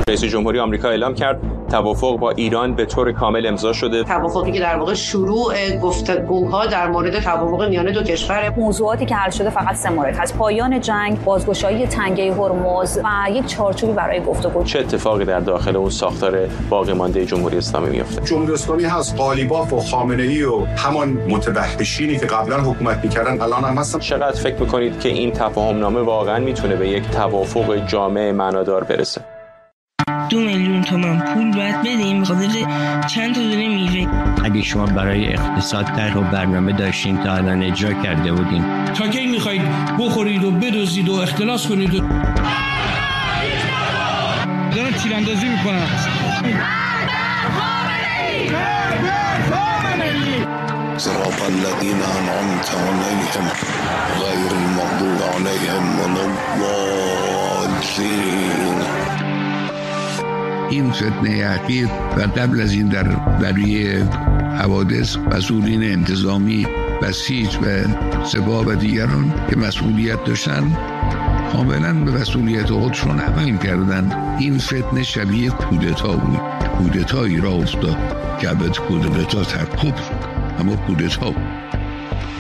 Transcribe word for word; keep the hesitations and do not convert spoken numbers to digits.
رئیس جمهوری آمریکا اعلام کرد توافق با ایران به طور کامل امضا شده. توافقی که در واقع شروع گفتگوها در مورد توافق میان دو کشور. موضوعاتی که حل شده فقط سه مورد هست: پایان جنگ، بازگشایی تنگه هرمز و یک چارچوبی برای گفتگو. چه اتفاقی در داخل اون ساختار باقی مانده جمهوری اسلامی میفته؟ جمهوری اسلامی هست، قالیباف و خامنه‌ای و همان متوحشینی که قبلا حکومت می‌کردن الان هم هستن. چقدر فکر می‌کنید که این تفاهم نامه واقعا میتونه به یک توافق جامع معنادار برسه؟ دو میلیون تومان پول باید بدیم بخاطر چند تا دونه میوه. اگه شما برای اقتصاد طرح و برنامه داشتین تا الان اجرا کرده بودین، تا کی میخواید بخورید و بدزدید و اختلاس کنید و دارن تیراندازی میکنن. صراط الذين أنعمت عليهم غير المغضوب عليهم ولا الضالين. این فتنه اخیر و قبل از این در برای حوادث مسئولین انتظامی بسیج و سپاه و دیگران که مسئولیت داشتن کاملا به مسئولیت خودشون عمل کردن. این فتنه شبیه کودتا بود. کودتایی را افتاد که البته کودتا ترکوب اما کودتا بود.